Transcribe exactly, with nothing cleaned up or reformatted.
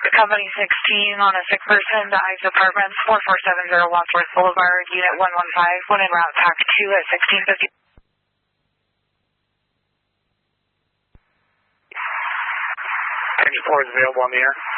Company sixteen on a sick person to ICE Apartments, four four seven zero Wadsworth Boulevard, Unit one one five, when en route, tax two at sixteen fifty. Engine four is available on the air.